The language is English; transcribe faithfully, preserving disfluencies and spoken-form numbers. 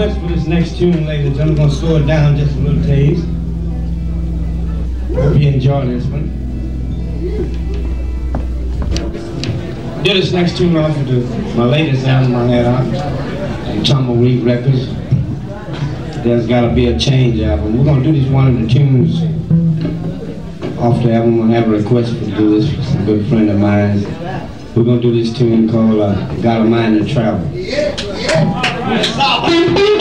request for this next tune, ladies and gentlemen. I'm going to slow it down just a little taste. Hope you enjoy this one. Did this next tune off of the, my latest album I had out on Tumbleweed Records. There's Gotta Be a Change album. We're going to do this one of the tunes off the album. I'm going to have a request for to do this for some good friend of mine. We're going to do this tune called uh, Got a Mind to Travel. Yeah, yeah.